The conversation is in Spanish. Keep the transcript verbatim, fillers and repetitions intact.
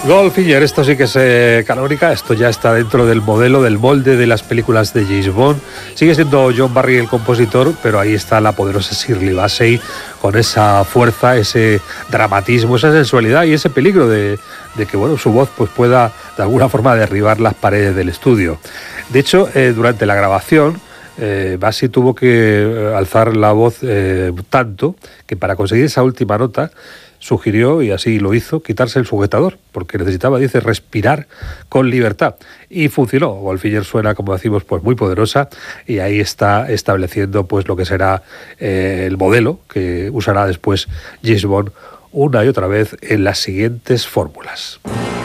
Goldfinger, esto sí que es eh, canónica, esto ya está dentro del modelo, del molde de las películas de James Bond. Sigue siendo John Barry el compositor, pero ahí está la poderosa Shirley Bassey con esa fuerza, ese dramatismo, esa sensualidad y ese peligro de, de que bueno, su voz pues pueda de alguna forma derribar las paredes del estudio. De hecho, eh, durante la grabación, Eh, Bassey tuvo que eh, alzar la voz eh, tanto que para conseguir esa última nota sugirió, y así lo hizo, quitarse el sujetador, porque necesitaba, dice, respirar con libertad. Y funcionó. Goldfinger suena, como decimos, pues muy poderosa, y ahí está estableciendo pues lo que será eh, el modelo que usará después James Bond una y otra vez en las siguientes fórmulas.